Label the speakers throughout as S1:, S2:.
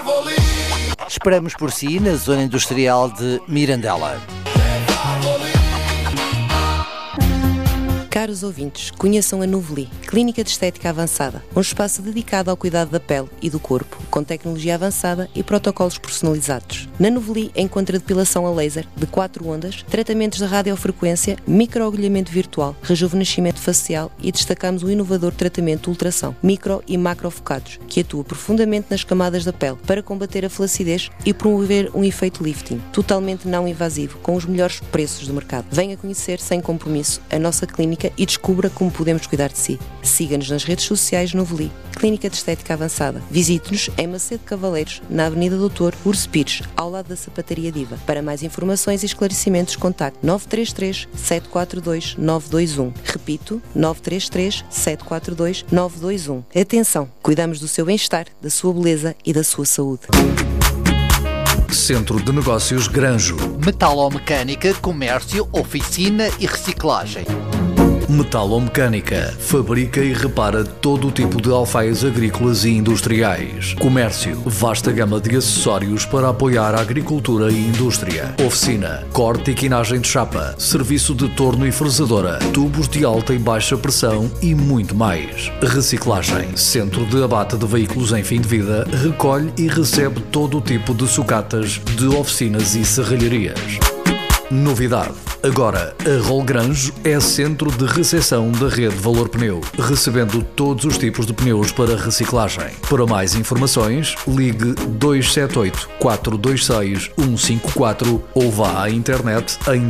S1: Esperamos por si na zona industrial de Mirandela.
S2: Caros ouvintes, conheçam a Novely, Clínica de Estética Avançada, um espaço dedicado ao cuidado da pele e do corpo, com tecnologia avançada e protocolos personalizados. Na Novely encontra depilação a laser de 4 ondas, tratamentos de radiofrequência, microagulhamento virtual, rejuvenescimento facial e destacamos o inovador tratamento de ultração, micro e macrofocados, que atua profundamente nas camadas da pele para combater a flacidez e promover um efeito lifting, totalmente não invasivo, com os melhores preços do mercado. Venha conhecer sem compromisso a nossa clínica e descubra como podemos cuidar de si. Siga-nos nas redes sociais Novely, Clínica de Estética Avançada. Visite-nos em Macedo Cavaleiros, na Avenida Doutor Urso Pires, ao lado da Sapataria Diva. Para mais informações e esclarecimentos, contacte 933 742 921. Repito, 933 742 921. Atenção, cuidamos do seu bem-estar, da sua beleza e da sua saúde.
S3: Centro de Negócios Granjo.
S1: Metalomecânica, comércio, oficina e reciclagem.
S3: Metalomecânica. Fabrica e repara todo o tipo de alfaias agrícolas e industriais. Comércio. Vasta gama de acessórios para apoiar a agricultura e indústria. Oficina. Corte e quinagem de chapa. Serviço de torno e fresadora. Tubos de alta e baixa pressão e muito mais. Reciclagem. Centro de abate de veículos em fim de vida. Recolhe e recebe todo o tipo de sucatas de oficinas e serralharias. Novidade. Agora, a Rol Granjo é centro de recepção da rede Valor Pneu, recebendo todos os tipos de pneus para reciclagem. Para mais informações, ligue 278 426 154 ou vá à internet em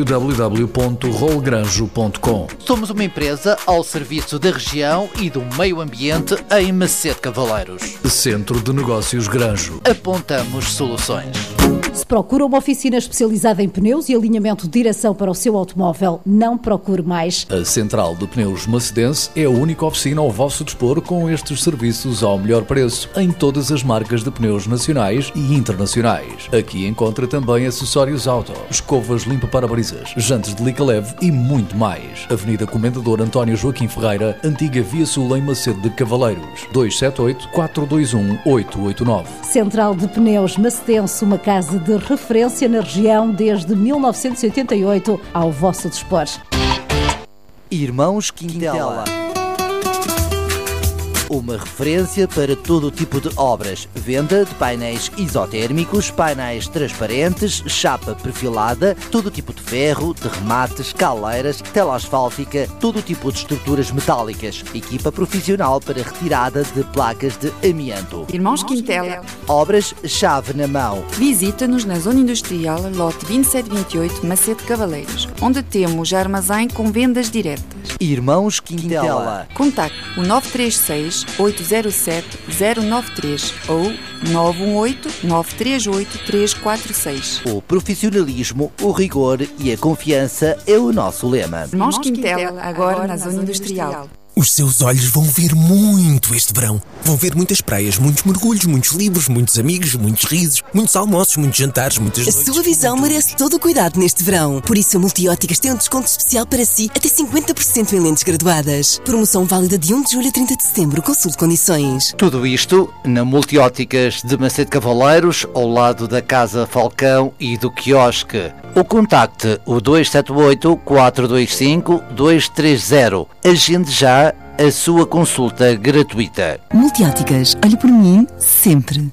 S3: www.rolgranjo.com.
S1: Somos uma empresa ao serviço da região e do meio ambiente em Macedo Cavaleiros.
S3: Centro de Negócios Granjo.
S1: Apontamos soluções.
S4: Se procura uma oficina especializada em pneus e alinhamento de direção para o seu automóvel, não procure mais.
S3: A Central de Pneus Macedense é a única oficina ao vosso dispor com estes serviços ao melhor preço em todas as marcas de pneus nacionais e internacionais. Aqui encontra também acessórios auto, escovas limpa-parabrisas, jantes de lica leve e muito mais. Avenida Comendador António Joaquim Ferreira, Antiga Via Sul em Macedo de Cavaleiros, 278 421 889.
S4: Central de Pneus Macedense, uma casa de referência na região desde 1988, ao vosso dispor.
S1: Irmãos Quintela. Uma referência para todo o tipo de obras. Venda de painéis isotérmicos, painéis transparentes, chapa perfilada, todo tipo de ferro, de remates, caleiras, tela asfáltica, todo tipo de estruturas metálicas. Equipa profissional para retirada de placas de amianto.
S5: Irmãos Quintela.
S1: Obras chave na mão.
S5: Visita-nos na Zona Industrial, lote 2728, Macedo Cavaleiros, onde temos armazém com vendas diretas.
S1: Irmãos Quintela.
S5: Contacte o 936 807 093 ou 918 938 346.
S1: O profissionalismo, o rigor e a confiança é o nosso lema.
S5: Irmãos Quintela, agora na Zona Industrial.
S6: Os seus olhos vão ver muito este verão. Vão ver muitas praias, muitos mergulhos, muitos livros, muitos amigos, muitos risos, muitos almoços, muitos jantares, muitas noites.
S7: A sua visão merece todo o cuidado neste verão. Por isso a Multióticas tem um desconto especial para si, até 50% em lentes graduadas. Promoção válida de 1 de julho a 30 de setembro. Consulte condições.
S1: Tudo isto na Multióticas de Macedo Cavaleiros, ao lado da Casa Falcão e do quiosque. Ou contacte o 278 425 230. Agende já a sua consulta gratuita.
S7: Multióticas, olhe por mim sempre.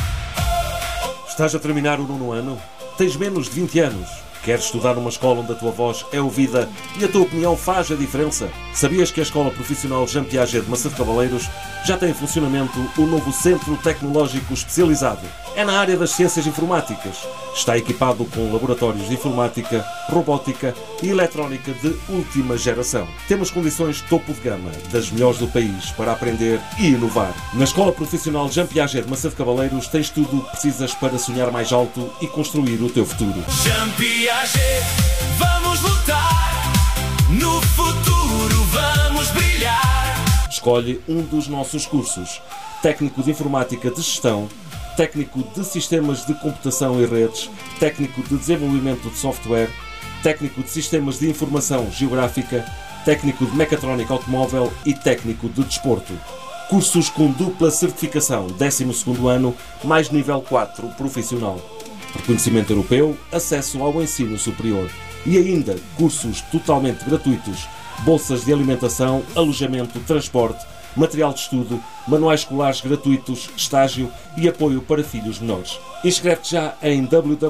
S8: Estás a terminar o 9º ano? Tens menos de 20 anos? Queres estudar numa escola onde a tua voz é ouvida e a tua opinião faz a diferença? Sabias que a Escola Profissional Jean Piaget de Macedo Cavaleiros já tem em funcionamento o novo Centro Tecnológico Especializado? É na área das ciências informáticas. Está equipado com laboratórios de informática, robótica e eletrónica de última geração. Temos condições topo de gama, das melhores do país, para aprender e inovar. Na Escola Profissional Jean Piaget de Macedo Cavaleiros tens tudo o que precisas para sonhar mais alto e construir o teu futuro.
S9: Jean Piaget, vamos lutar, no futuro vamos brilhar.
S8: Escolhe um dos nossos cursos: Técnico de Informática de Gestão, Técnico de Sistemas de Computação e Redes, Técnico de Desenvolvimento de Software, Técnico de Sistemas de Informação Geográfica, Técnico de Mecatrónica Automóvel e Técnico de Desporto. Cursos com dupla certificação, 12º ano, mais nível 4 profissional. Reconhecimento europeu, acesso ao ensino superior. E ainda cursos totalmente gratuitos, bolsas de alimentação, alojamento, transporte, material de estudo, manuais escolares gratuitos, estágio e apoio para filhos menores. Inscreve-te já em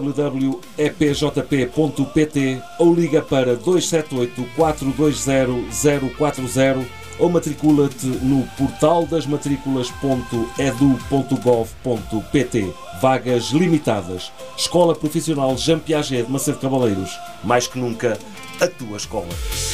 S8: www.epjp.pt ou liga para 278 420 040 ou matricula-te no portaldasmatriculas.edu.gov.pt. Vagas limitadas. Escola Profissional Jean Piaget de Macedo Cavaleiros. Mais que nunca, a tua escola.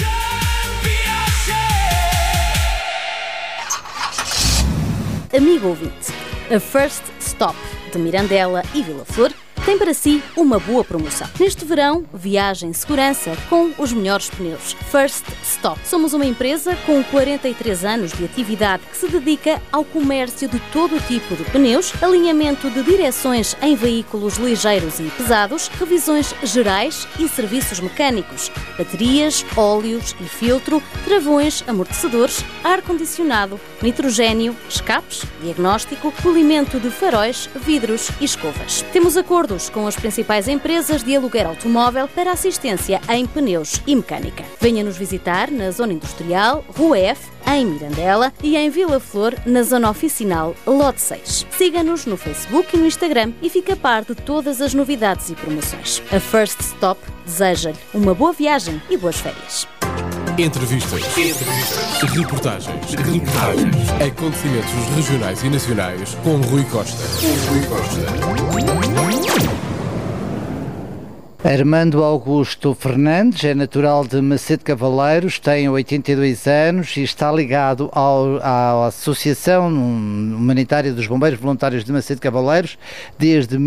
S10: Amigo ouvinte, a First Stop de Mirandela e Vila Flor tem para si uma boa promoção. Neste verão, viagem segurança com os melhores pneus. First Stop. Somos uma empresa com 43 anos de atividade que se dedica ao comércio de todo o tipo de pneus, alinhamento de direções em veículos ligeiros e pesados, revisões gerais e serviços mecânicos, baterias, óleos e filtro, travões, amortecedores, ar-condicionado, nitrogénio, escapes, diagnóstico, polimento de faróis, vidros e escovas. Temos acordos com as principais empresas de aluguer automóvel para assistência em pneus e mecânica. Venha nos visitar na Zona Industrial, Rua F, em Mirandela e em Vila Flor, na Zona Oficinal, Lote 6. Siga-nos no Facebook e no Instagram e fique a par de todas as novidades e promoções. A First Stop deseja-lhe uma boa viagem e boas férias.
S11: Entrevistas. Reportagens. Acontecimentos regionais e nacionais com Rui Costa.
S1: Armando Augusto Fernandes é natural de Macedo Cavaleiros, tem 82 anos e está ligado à Associação Humanitária dos Bombeiros Voluntários de Macedo Cavaleiros desde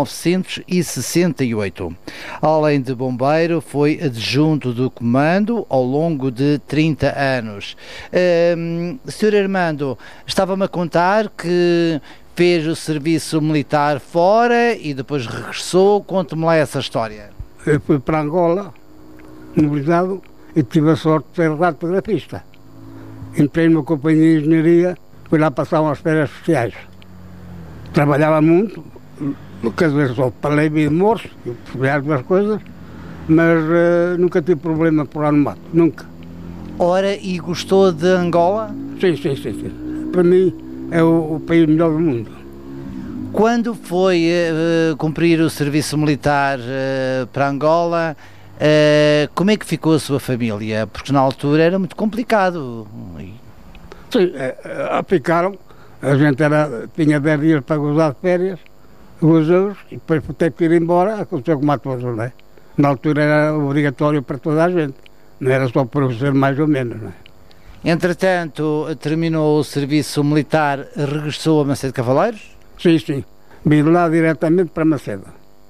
S1: 1968. Além de bombeiro, foi adjunto do comando ao longo de 30 anos. Sr. Armando, estava-me a contar que fez o serviço militar fora e depois regressou. Conte-me lá essa história.
S12: Eu fui para Angola, mobilizado, e tive a sorte de ser radiografista. Entrei numa companhia de engenharia, fui lá passar umas férias sociais. Trabalhava muito, quer dizer, só falei de morso, percebi algumas coisas, mas nunca tive problema por lá no mato, nunca.
S1: Ora, e gostou de Angola?
S12: Sim. Para mim, é o país melhor do mundo.
S1: Quando foi cumprir o serviço militar para Angola, como é que ficou a sua família? Porque na altura era muito complicado.
S12: Sim, ficaram. A gente tinha 10 dias para gozar de férias, gozou e depois teve que ir embora, aconteceu como a todos, não é? Na altura era obrigatório para toda a gente, não era só para ser mais ou menos, não é?
S1: Entretanto, terminou o serviço militar, regressou a Macedo Cavaleiros?
S12: Sim. Vim lá diretamente para Macedo.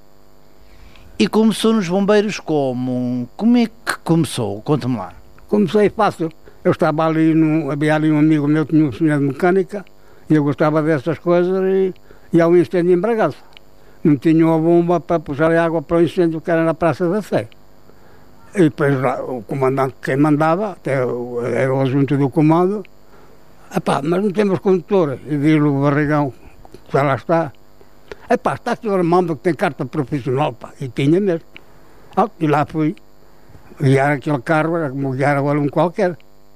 S1: E começou nos bombeiros como? Como é que começou? Conta-me lá.
S12: Comecei fácil. Eu estava ali, havia ali um amigo meu que tinha uma oficina de mecânica e eu gostava dessas coisas e há um incêndio em Bragaço. Não tinha uma bomba para puxar a água para o incêndio que era na Praça da Sé. E depois o comandante, quem mandava, até era o adjunto do comando, mas não temos condutor. E diz o Barrigão, que lá está, está aqui o Armando que tem carta profissional, e tinha mesmo. E lá fui, guiar aquele carro, era como guiar agora um qualquer.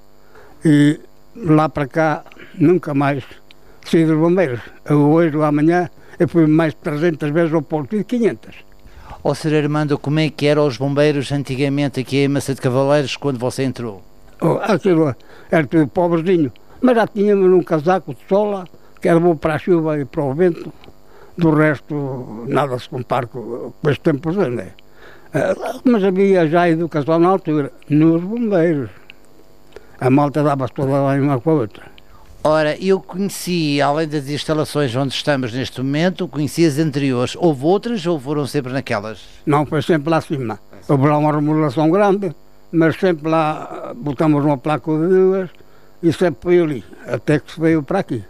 S12: E lá para cá, nunca mais saí dos bombeiros. Hoje ou amanhã, eu fui mais de 300 vezes ao Porto e 500.
S1: Ó, Sr. Armando, como é que eram os bombeiros antigamente aqui em Macedo Cavaleiros quando você entrou?
S12: Aquilo era tudo pobrezinho, mas já tínhamos um casaco de sola que era bom para a chuva e para o vento. Do resto, nada se compara com este tempo, não é? Mas havia já educação na altura, nos bombeiros. A malta dava-se toda lá uma com a outra.
S1: Ora, eu conheci, além das instalações onde estamos neste momento, conheci as anteriores. Houve outras ou foram sempre naquelas?
S12: Não, foi sempre lá acima. Houve lá uma remodelação grande, mas sempre lá botamos uma placa de duas e sempre foi ali, até que se veio para aqui.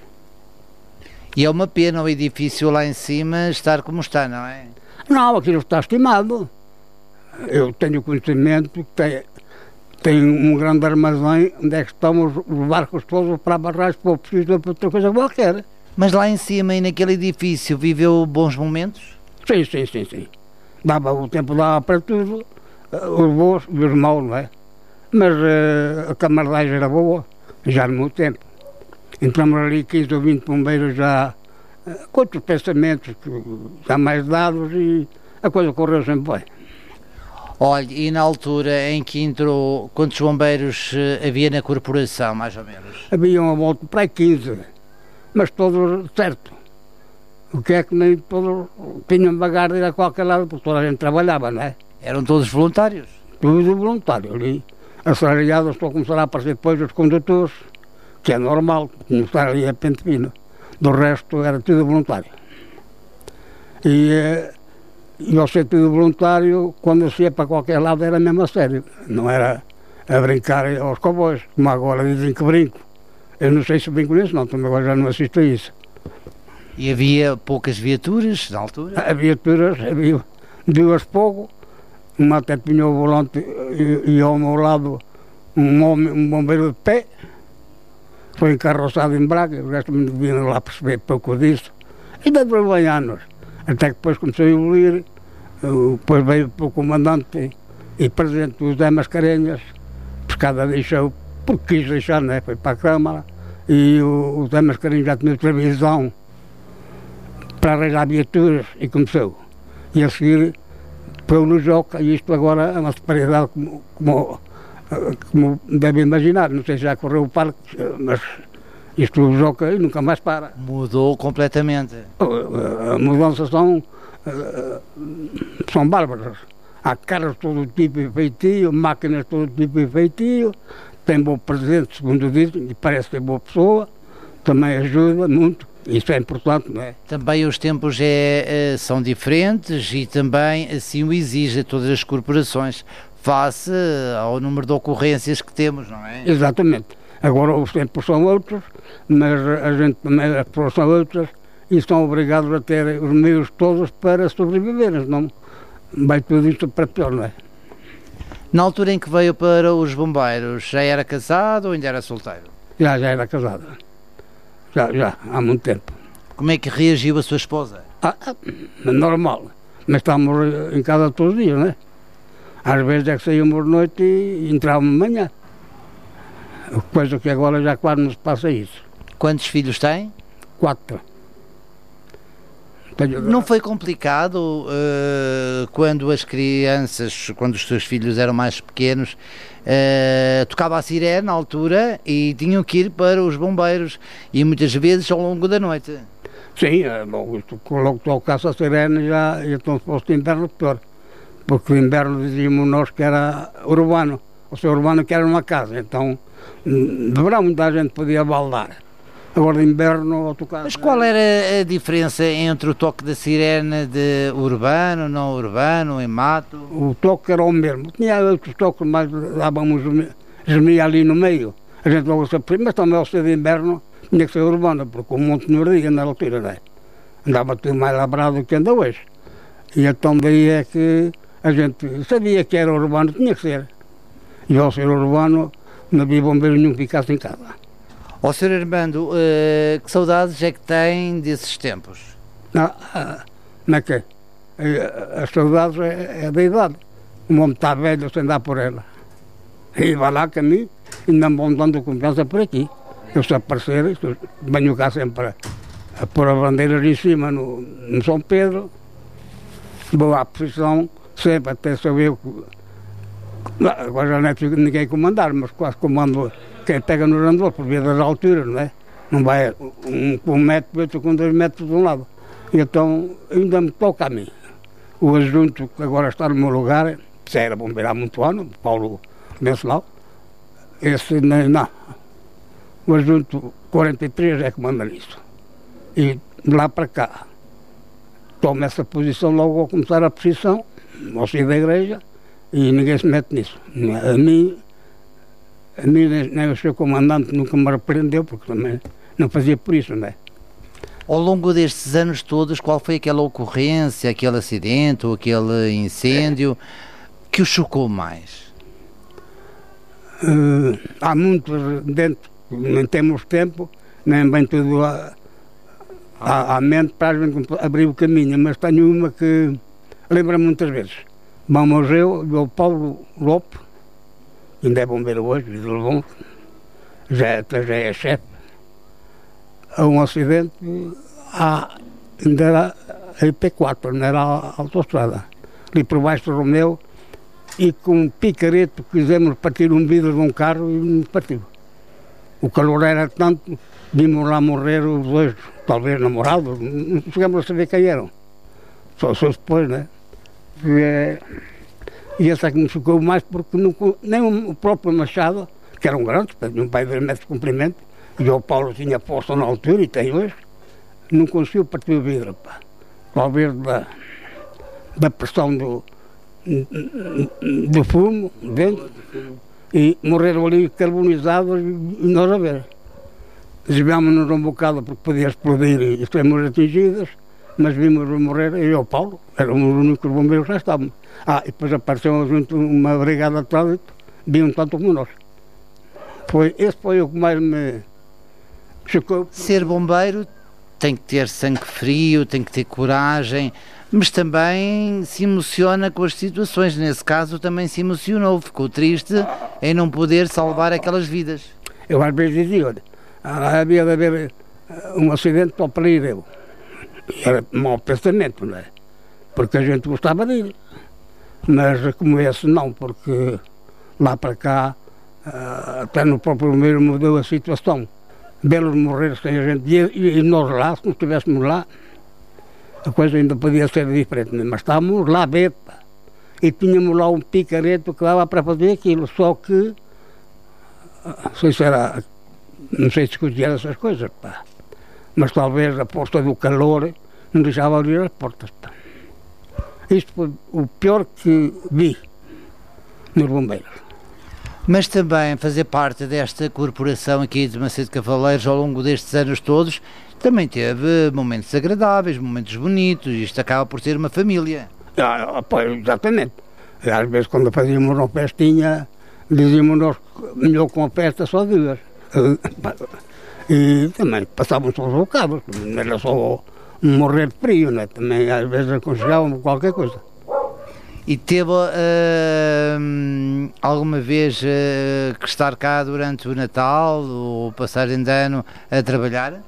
S1: E é uma pena o edifício lá em cima estar como está, não é?
S12: Não, aquilo está estimado. Eu tenho conhecimento que tem um grande armazém onde é que estão os barcos todos para barrais, para o preciso, para outra coisa qualquer.
S1: Mas lá em cima e naquele edifício viveu bons momentos?
S12: Sim. O tempo dava para tudo, os bons e os maus, não é? Mas a camaradagem era boa, já no meu tempo. Entramos ali 15 ou 20 bombeiros já com outros pensamentos já mais dados e a coisa correu sempre bem.
S1: Olha, e na altura em que entrou, quantos bombeiros havia na corporação, mais ou menos?
S12: Havia uma volta para aí 15, mas todos certo. O que é que nem todos tinham bagagem de ir a qualquer lado, porque toda a gente trabalhava, não é?
S1: Eram todos voluntários?
S12: Tudo voluntário ali. Assalariados estão a começar a aparecer depois os condutores, que é normal, começar ali a pente fino. Do resto era tudo voluntário. E ao ser tudo voluntário, quando se ia para qualquer lado era mesmo a sério. Não era a brincar aos cowboys, como agora dizem que brinco. Eu não sei se brinco nisso, não, também agora já não assisto a isso.
S1: E havia poucas viaturas na altura?
S12: Havia 2 pouco, uma até tinha o volante e ao meu lado um bombeiro de pé, foi encarroçado em Braga, o resto me vinham lá perceber pouco disso. Ainda durou bem anos, até que depois comecei a evoluir, depois veio o comandante e presidente do José Mascarenhas, pescada deixou, porque quis deixar, né? Foi para a Câmara, e o José Mascarenhas já tinha televisão para arranjar viaturas e começou. E a seguir foi no Joca, e isto agora é uma disparidade como deve imaginar, não sei se já correu o parque, mas isto o Joca nunca mais para.
S1: Mudou completamente.
S12: A mudança são bárbaras. Há carros de todo tipo e feitio, máquinas de todo tipo e feitio, tem bom presidente, segundo dizem, e parece ter boa pessoa, também ajuda muito. Isso é importante, não é?
S1: Também os tempos são diferentes e também assim o exige a todas as corporações, face ao número de ocorrências que temos, não é?
S12: Exatamente. Agora os tempos são outros, mas a gente também, as pessoas são outras e estão obrigados a ter os meios todos para sobreviver, senão vai tudo isto para pior, não é?
S1: Na altura em que veio para os bombeiros, já era casado ou ainda era solteiro?
S12: Já era casado. Já, há muito tempo.
S1: Como é que reagiu a sua esposa?
S12: Normal, mas estávamos em casa todos os dias, não é? Às vezes é que saímos de noite e entrávamos de manhã. Coisa que agora já quase não se passa isso.
S1: Quantos filhos tem?
S12: 4.
S1: Não foi complicado quando as crianças, quando os seus filhos eram mais pequenos, tocava a sirene na altura e tinham que ir para os bombeiros e muitas vezes ao longo da noite?
S12: Sim, logo que tocasse a sirene já então se fosse de inverno pior, porque o inverno dizíamos nós que era urbano, o seu urbano que era uma casa, então de verão muita gente podia baldar. Agora de inverno ao tocar...
S1: Mas qual era a diferença entre o toque da sirene de urbano, não urbano, em mato?
S12: O toque era o mesmo. Tinha outros toques, mas dávamos gemia ali no meio. A gente logo se apercebeu, mas também ao ser de inverno tinha que ser urbano, porque o monte não ardia na altura, não é? Andava tudo mais labrado do que anda hoje. E então daí é que a gente sabia que era urbano, tinha que ser. E ao ser urbano não havia bombeiro nenhum que ficasse em casa.
S1: Ó Sr. Armando, que saudades é que tem desses tempos?
S12: Não é que as saudades é da idade. O homem está velho sem andar por ela. E vai lá que a mim ainda me vão dando confiança por aqui. Eu se aparecer, venho cá sempre a pôr a bandeira em cima no São Pedro, vou à posição sempre até saber agora já não é ninguém comandar, mas quase comando quem pega nos andores por via das alturas, não é? Não vai um metro, outro com 2 metros de um lado. E então ainda me toca a mim. O adjunto que agora está no meu lugar, que já era bombeiro há muito ano, Paulo Mencelau, esse não. O adjunto 43 é que manda nisso. E de lá para cá, tomo essa posição logo ao começar a posição, ao sair da igreja, e ninguém se mete nisso. A mim nem o seu comandante nunca me repreendeu, porque também não fazia por isso, não é?
S1: Ao longo destes anos todos, qual foi aquela ocorrência, aquele acidente ou aquele incêndio que o chocou mais?
S12: há muitos dentro, nem temos tempo, nem bem tudo à mente para a gente abrir o caminho, mas tenho uma que lembra-me muitas vezes. Vamos eu e o Paulo Lopes, ainda é bombeiro hoje, já é chefe, a um acidente, ainda era a IP4, não era a autostrada, ali por baixo do Romeu, e com um picareta quisemos partir um vidro de um carro e nos partiu. O calor era tanto, vimos lá morrer os dois, talvez namorados, não chegamos a saber quem eram. Só depois, né? E essa é que me ficou mais porque nem o próprio Machado, que era um grande, um pai de 2 metros de comprimento, e o Paulo tinha força na altura e tem hoje, não conseguiu partir o vidro, pá. Talvez da pressão do fumo dentro, e morreram ali carbonizados e nós a ver. Desviámos-nos um bocado porque podia explodir e fomos atingidos, mas vimos morrer, eu e o Paulo, éramos os únicos bombeiros que já estávamos. E depois apareceu junto uma brigada de trânsito, viam tanto como nós. Esse foi o que mais me chocou.
S1: Ser bombeiro tem que ter sangue frio, tem que ter coragem, mas também se emociona com as situações. Nesse caso também se emocionou, ficou triste em não poder salvar aquelas vidas.
S12: Eu às vezes dizia, olha, havia de haver um acidente só para ir eu. Era mau pensamento, não é? Porque a gente gostava de ir. Mas como esse não, porque lá para cá, até no próprio primeiro mudou a situação. Vê-los morrer sem a gente. E nós lá, se não estivéssemos lá, a coisa ainda podia ser diferente, mas estávamos lá a ver, pá. E tínhamos lá um picareto que dava para fazer aquilo, só que não sei se discutir essas coisas, pá. Mas talvez a força do calor não deixava abrir as portas, pá. Isto foi o pior que vi nos bombeiros.
S1: Mas também fazer parte desta corporação aqui de Macedo Cavaleiros ao longo destes anos todos, também teve momentos agradáveis, momentos bonitos, isto acaba por ser uma família.
S12: Pois, exatamente. Às vezes quando fazíamos uma festinha, dizíamos nós melhor com a festa só dias. E também passávamos os bocados, não era só morrer de frio, né? Também às vezes aconselhávamos qualquer coisa.
S1: E teve alguma vez que estar cá durante o Natal ou passagem de ano a trabalhar?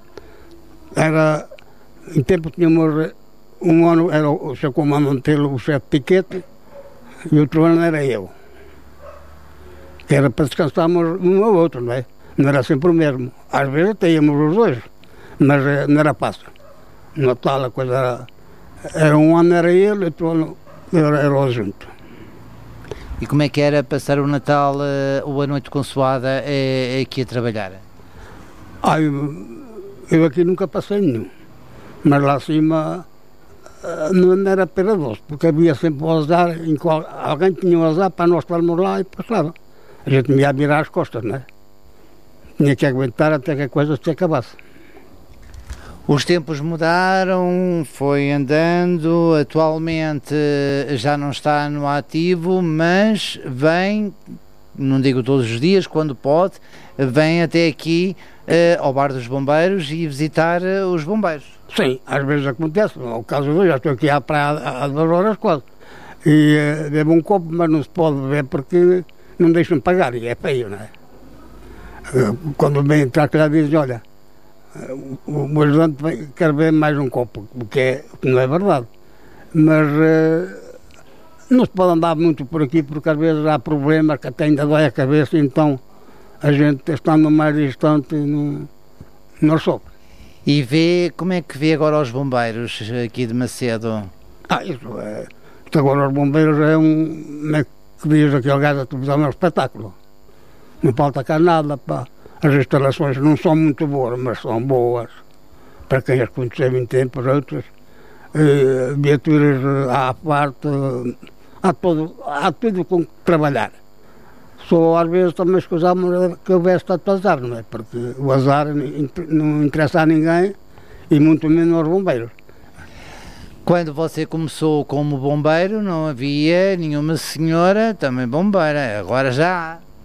S12: Em tempo tínhamos um ano, era o seu comandante, o chefe Piquete, e outro ano era eu. Que era para descansarmos um ao outro, não é? Não era sempre o mesmo. Às vezes tínhamos os dois, mas não era fácil. No Natal a coisa era um ano era ele, outro ano era o junto.
S1: E como é que era passar o Natal ou a noite consoada aqui a trabalhar?
S12: Eu aqui nunca passei nenhum, mas lá acima não era pera doce, porque havia sempre o azar, alguém tinha o azar para nós estarmos lá e passava. A gente me ia virar as costas, não é? Tinha que aguentar até que a coisa se acabasse.
S1: Os tempos mudaram, foi andando, atualmente já não está no ativo, mas vem, não digo todos os dias, quando pode, vem até aqui ao Bar dos Bombeiros e visitar os bombeiros.
S12: Sim, às vezes acontece, no caso de hoje, já estou aqui à praia há 2 horas quase, e bebo um copo, mas não se pode beber porque não deixam pagar, e é feio, não é? Quando vem entrar cá dizem, olha, o ajudante quer beber mais um copo, o que não é verdade, mas não se pode andar muito por aqui porque às vezes há problemas que até ainda dói a cabeça, então a gente estando mais distante não soube.
S1: E como é que vê agora os bombeiros aqui de Macedo?
S12: Isto agora os bombeiros como é que diz aquele gajo da televisão, é um espetáculo, não falta cá nada, pá. As instalações não são muito boas, mas são boas para quem as conheceu em tempos, outras. Viaturas à parte, há tudo com que trabalhar. Só às vezes também escusamos que houvesse tanto azar, não é? Porque o azar não interessa a ninguém e muito menos aos bombeiros.
S1: Quando você começou como bombeiro não havia nenhuma senhora também bombeira, agora já há.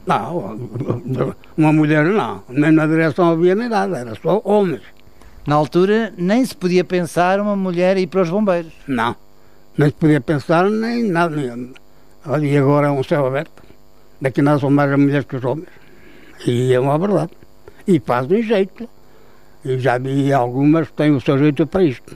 S12: Não, uma mulher não, nem na direção havia nem nada, era só homens.
S1: Na altura nem se podia pensar uma mulher ir para os bombeiros.
S12: Não, nem se podia pensar nem nada. Olha, e agora é um céu aberto. Daqui nada são mais as mulheres que os homens. E é uma verdade. E fazem jeito. E já vi algumas que têm o seu jeito para isto.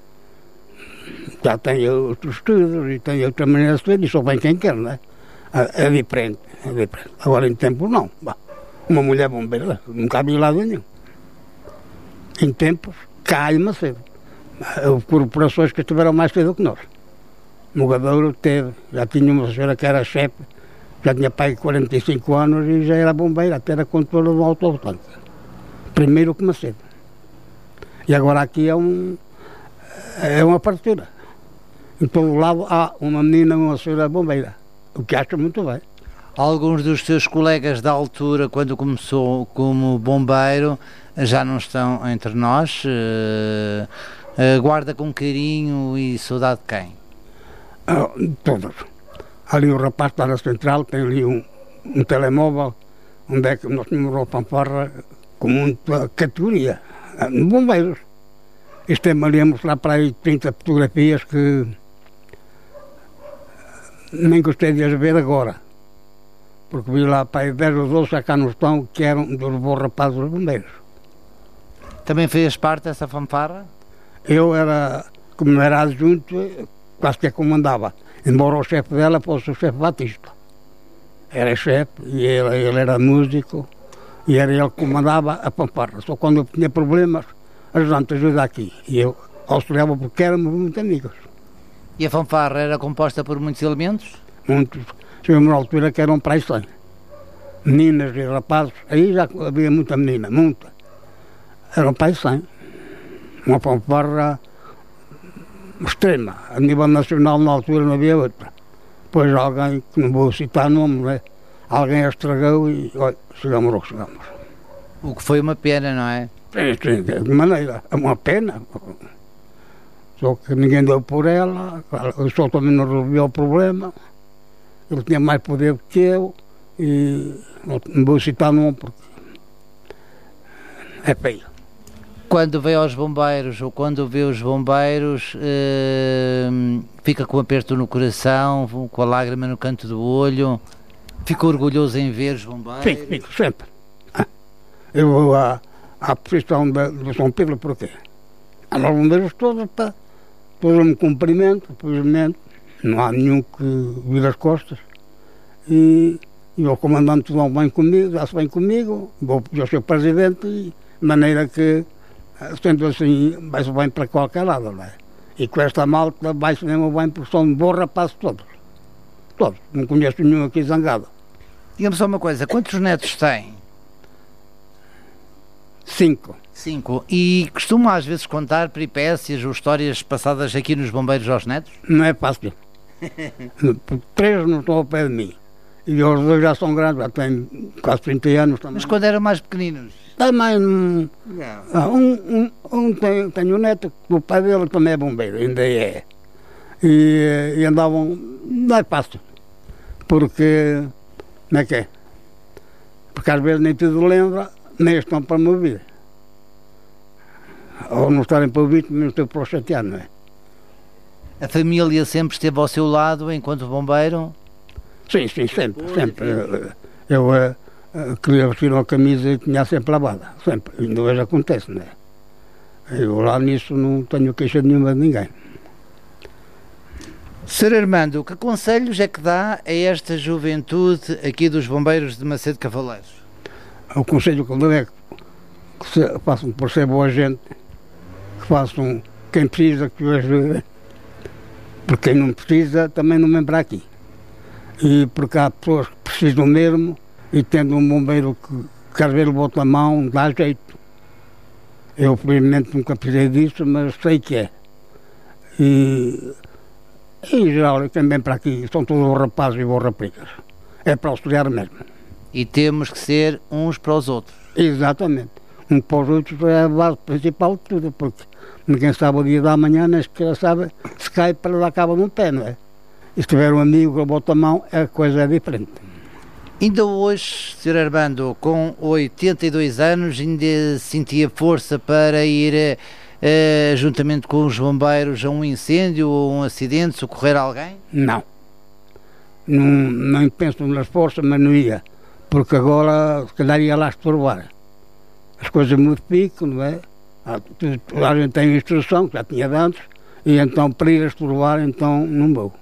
S12: Já têm outros estudos e têm outra maneira de ser, e só bem quem quer, não é? É diferente, é diferente. Agora em tempos não. Uma mulher bombeira, nunca vi lado nenhum. Em tempos, cai-me cedo. Houve corporações que estiveram mais cedo que nós. Mogadouro teve, já tinha uma senhora que era chefe, já tinha pai de 45 anos e já era bombeira, até era controle do autovoltante. Primeiro que cedo. E agora aqui é uma fartura. Em todo lado há uma menina e uma senhora bombeira, o que acho muito bem.
S1: Alguns dos seus colegas da altura, quando começou como bombeiro, já não estão entre nós. Guarda com carinho e saudade de quem?
S12: Todos. Ali o rapaz está na central, tem ali um telemóvel, onde é que nós tínhamos uma fanfarra com muita categoria. Bombeiros. Isto é ali a mostrar para aí 30 fotografias que nem gostei de as ver agora. Porque vi lá para aí 10 ou 12 já cá não estão, que eram dos bons rapazes dos bombeiros.
S1: Também fez parte dessa fanfarra?
S12: Eu era, como não era adjunto, quase que a comandava. Embora o chefe dela fosse o chefe Batista. Era chefe e ele era músico e era ele que comandava a fanfarra. Só quando eu tinha problemas, ajudante, ajuda aqui. E eu auxiliava porque éramos muito amigos.
S1: E a fanfarra era composta por muitos elementos?
S12: Muitos. Chegamos na altura que eram para aí 100. Meninas e rapazes. Aí já havia muita menina, muita. Eram para aí 100. Uma fanfarra extrema. A nível nacional, na altura, não havia outra. Depois alguém, que não vou citar nomes, né? Alguém a estragou e, olha, chegamos ao que chegamos.
S1: O que foi uma pena, não é?
S12: Sim, de maneira. É uma pena. Só que ninguém deu por ela. O senhor também não resolveu o problema. Ele tinha mais poder do que eu. E não vou citar nome porque é feio.
S1: Quando veio aos bombeiros ou quando vê os bombeiros, fica com um aperto no coração, com a lágrima no canto do olho, fica orgulhoso em ver os bombeiros?
S12: Fico sempre. Eu vou à posição do São Pedro porquê? Há os bombeiros todos me cumprimento, felizmente, não há nenhum que vire as costas. E o comandante vão bem comigo, dá-se bem comigo, vou ao seu presidente e de maneira que sendo assim, vai-se bem para qualquer lado, não é? E com esta malta vai-se mesmo bem porque são bons rapazes todos. Todos. Não conheço nenhum aqui zangado.
S1: Diga-me só uma coisa, quantos netos tem?
S12: 5.
S1: 5. E costuma às vezes contar peripécias ou histórias passadas aqui nos bombeiros aos netos?
S12: Não é fácil. 3 não estão ao pé de mim. E os 2 já são grandes, já têm quase 30 anos também.
S1: Mas quando eram mais pequeninos?
S12: Também. Tem um neto, o pai dele também é bombeiro, ainda é. E andavam. Não é fácil. Porque. Como é que é? Porque às vezes nem tudo lembra, nem estão para me ouvir. Ou não estarem para ouvir, também estou para o chatear, não é?
S1: A família sempre esteve ao seu lado enquanto bombeiro?
S12: Sim, sempre. Eu queria vestir uma camisa e tinha sempre lavada, sempre. Ainda hoje acontece, não é? Eu lá nisso não tenho queixa nenhuma de ninguém.
S1: Sr. Armando, que conselhos é que dá a esta juventude aqui dos bombeiros de Macedo Cavaleiros?
S12: O conselho que eu dou é que façam por ser boa gente, que façam quem precisa que o ajude, porque quem não precisa também não vem para aqui. E porque há pessoas que precisam mesmo e tendo um bombeiro que às vezes bota a mão, dá jeito. Eu felizmente nunca precisei disso, mas sei que é. E em geral, quem vem para aqui são todos rapazes e boas raparigas. É para auxiliar mesmo.
S1: E temos que ser uns para os outros.
S12: Exatamente. Um para os outros é a base principal de tudo, porque ninguém sabe o dia da manhã, nem sequer sabe se cai para dar cabo num pé, não é? E se tiver um amigo que bota a mão, a coisa é diferente.
S1: Ainda hoje, Sr. Armando, com 82 anos, ainda sentia força para ir, juntamente com os bombeiros, a um incêndio ou um acidente, socorrer alguém?
S12: Não. Não penso nas forças, mas não ia. Porque agora, se calhar, ia lá estorbar. As coisas muito pico, não é? Toda a gente tem instrução, que já tinha de antes, e então, para ir a estorbar, então, não vou.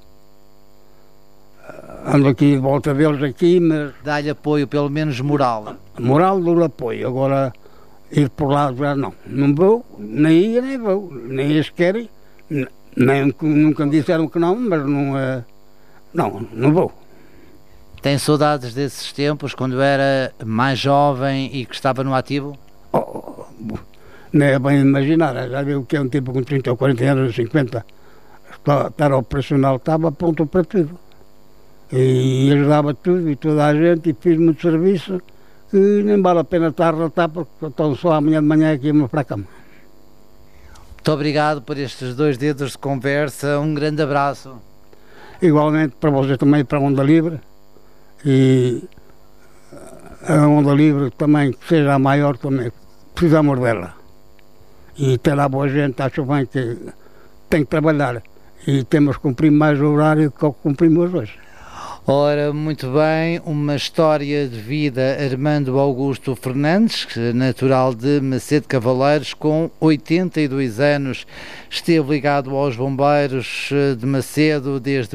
S12: Ando aqui de volta deles aqui, mas...
S1: Dá-lhe apoio, pelo menos moral?
S12: Moral dou-lhe apoio. Agora, ir por lá já não vou, nem ia nem vou, nem eles querem, nunca me disseram que não, mas não vou.
S1: Tem saudades desses tempos, quando era mais jovem e que estava no ativo?
S12: Não é bem imaginar, já viu que é um tipo com 30 ou 40 anos, 50, estar operacional, estava pronto para tudo. E ajudava tudo e toda a gente, e fiz muito serviço, que nem vale a pena estar a relatar, porque estou só amanhã de manhã aqui para a cama.
S1: Muito obrigado por estes 2 dedos de conversa, um grande abraço.
S12: Igualmente para vocês também, para a Onda Livre, e a Onda Livre também, que seja a maior, também precisamos dela. E ter lá boa gente, acho bem que tem que trabalhar, e temos que cumprir mais o horário do que cumprimos hoje.
S1: Ora, muito bem, uma história de vida. Armando Augusto Fernandes, natural de Macedo Cavaleiros, com 82 anos, esteve ligado aos bombeiros de Macedo desde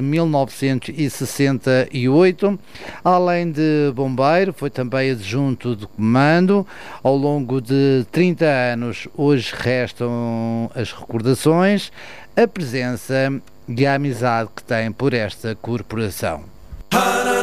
S1: 1968. Além de bombeiro, foi também adjunto de comando ao longo de 30 anos. Hoje restam as recordações, a presença e a amizade que tem por esta corporação.